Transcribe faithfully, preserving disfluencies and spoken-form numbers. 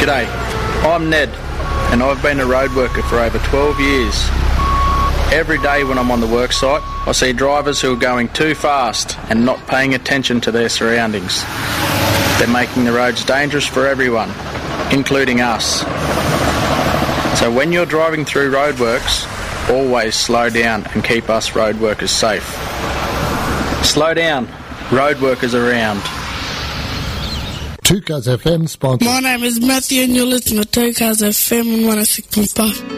G'day, I'm Ned, and I've been a road worker for over twelve years. Every day when I'm on the work site, I see drivers who are going too fast and not paying attention to their surroundings. They're making the roads dangerous for everyone, including us. So when you're driving through roadworks, always slow down and keep us road workers safe. Slow down, road workers around. two Cars F M sponsor. My name is Matthew and you're listening to two Cars F M on one oh six point five.